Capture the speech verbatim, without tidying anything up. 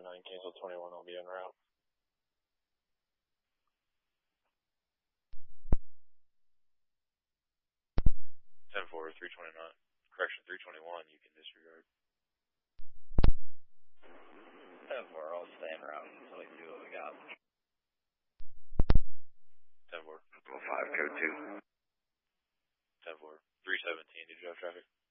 twenty-nine, cancel twenty-one, I'll be en route. ten four, three twenty-nine. Correction, three twenty-one, you can disregard. ten four, I'll stay en route until we do what we got. ten four. five, code two. ten four. three seventeen, did you have traffic?